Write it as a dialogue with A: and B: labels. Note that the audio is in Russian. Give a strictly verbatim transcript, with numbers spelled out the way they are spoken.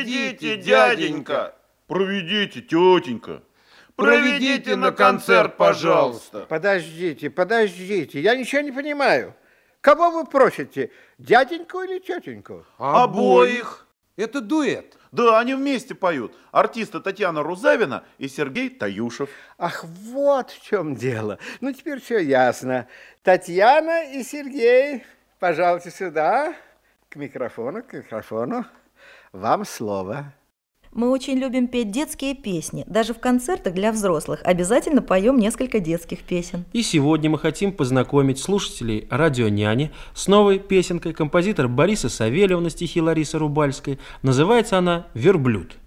A: Проведите, дяденька.
B: Проведите, тетенька.
A: Проведите на концерт, пожалуйста.
C: Подождите, подождите, я ничего не понимаю. Кого вы просите, дяденьку или тетеньку?
A: Обоих.
D: Это дуэт.
B: Да, они вместе поют. Артисты Татьяна Рузавина и Сергей Таюшев.
C: Ах, вот в чем дело. Ну, теперь все ясно. Татьяна и Сергей, пожалуйте сюда, к микрофону, к микрофону. Вам слово.
E: Мы очень любим петь детские песни. Даже в концертах для взрослых обязательно поем несколько детских песен.
F: И сегодня мы хотим познакомить слушателей радио «Няни» с новой песенкой композитора Бориса Савельева на стихи Ларисы Рубальской. Называется она «Верблюд».